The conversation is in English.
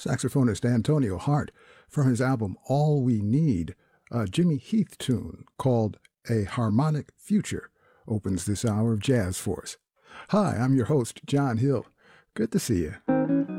saxophonist Antonio Hart from his album All We Need. A Jimmy Heath tune called A Harmonic Future opens this hour of Jazz Force. Hi, I'm your host, John Hill. Good to see you.